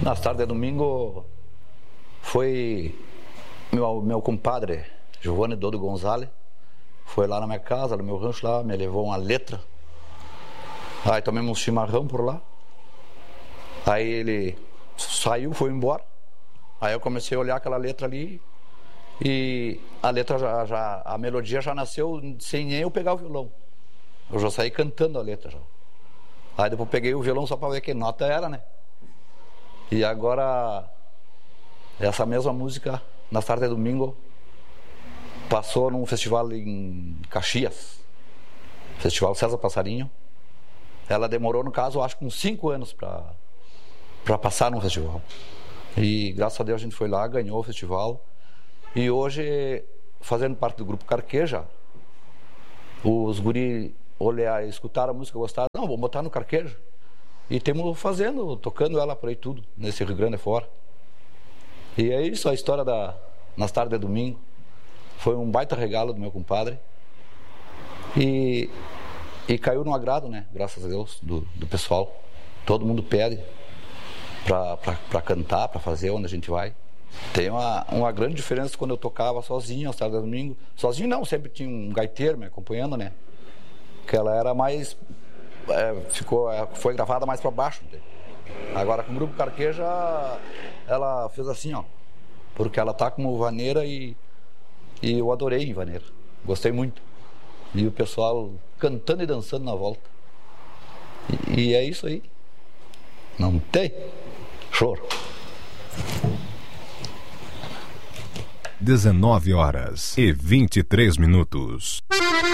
Nas tardes de domingo foi meu compadre Giovanni Dodo Gonzalez, foi lá na minha casa, no meu rancho lá, me levou uma letra. Aí tomamos um chimarrão por lá. Aí ele saiu, foi embora. Aí eu comecei a olhar aquela letra ali e a letra a melodia já nasceu sem nem eu pegar o violão. Eu já saí cantando a letra já. Aí depois peguei o violão só para ver que nota era, né? E agora essa mesma música, na tarde de domingo, passou num festival em Caxias, Festival César Passarinho. Ela demorou, no caso, acho que uns 5 anos para passar num festival. E graças a Deus a gente foi lá, ganhou o festival. E hoje, fazendo parte do grupo Carqueja, os guri escutaram a música, gostaram. Não, vamos botar no Carqueja. E temos tocando ela por aí tudo, nesse Rio Grande fora. E é isso, a história nas tardes de domingo. Foi um baita regalo do meu compadre. E caiu no agrado, né? Graças a Deus, do pessoal. Todo mundo pede para cantar, para fazer onde a gente vai. Tem uma grande diferença quando eu tocava sozinho às tardes de domingo. Sozinho não, sempre tinha um gaiteiro me acompanhando, né? Que ela era mais... foi gravada mais para baixo. Né? Agora com o grupo Carqueja, ela fez assim, ó. Porque ela tá como vaneira e eu adorei em vaneira. Gostei muito. E o pessoal cantando e dançando na volta. E é isso aí. Não tem choro. 19h23.